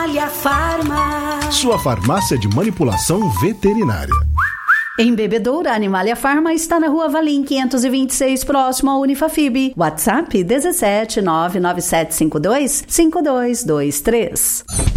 Animalia Farma. Sua farmácia de manipulação veterinária. Em Bebedouro, a Animalia Farma está na Rua Valim 526, próximo ao Unifafib. WhatsApp 17 99752 5223.